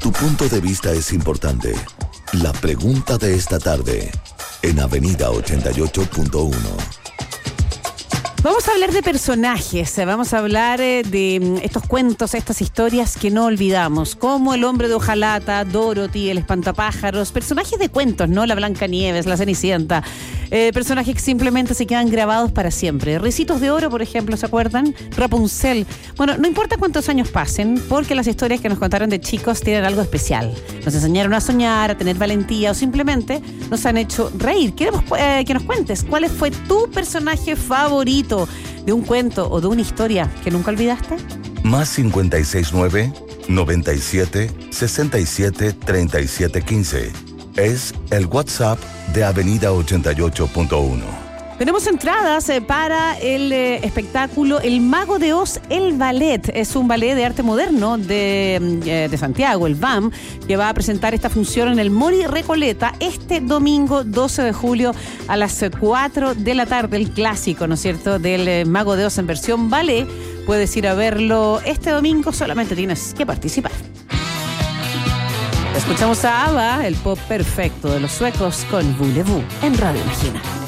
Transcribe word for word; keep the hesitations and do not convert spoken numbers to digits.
Tu punto de vista es importante. La pregunta de esta tarde en Avenida ochenta y ocho punto uno. Vamos a hablar de personajes, vamos a hablar de estos cuentos, estas historias que no olvidamos, como El hombre de hojalata, Dorothy, El espantapájaros, personajes de cuentos, ¿no? La Blancanieves, La Cenicienta, eh, personajes que simplemente se quedan grabados para siempre. Ricitos de Oro, por ejemplo, ¿se acuerdan? Rapunzel. Bueno, no importa cuántos años pasen, porque las historias que nos contaron de chicos tienen algo especial. Nos enseñaron a soñar, a tener valentía o simplemente nos han hecho reír. Queremos eh, que nos cuentes cuál fue tu personaje favorito de un cuento o de una historia que nunca olvidaste. Más cincuenta y seis nueve, noventa y siete, sesenta y siete, treinta y siete quince. Es el WhatsApp de Avenida ochenta y ocho punto uno. Tenemos entradas eh, para el eh, espectáculo El Mago de Oz, el ballet. Es un ballet de arte moderno de, eh, de Santiago, el B A M, que va a presentar esta función en el Mori Recoleta este domingo doce de julio a las cuatro de la tarde. El clásico, ¿no es cierto?, del eh, Mago de Oz en versión ballet. Puedes ir a verlo este domingo, solamente tienes que participar. Escuchamos a ABBA, el pop perfecto de los suecos, con Voulez-vous en Radio Imagina.